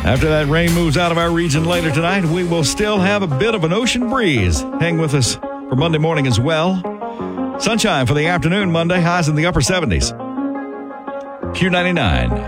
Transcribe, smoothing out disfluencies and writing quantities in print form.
After that rain moves out of our region later tonight, we will still have a bit of an ocean breeze. Hang with us for Monday morning as well. Sunshine for the afternoon Monday, highs in the upper 70s. Q99.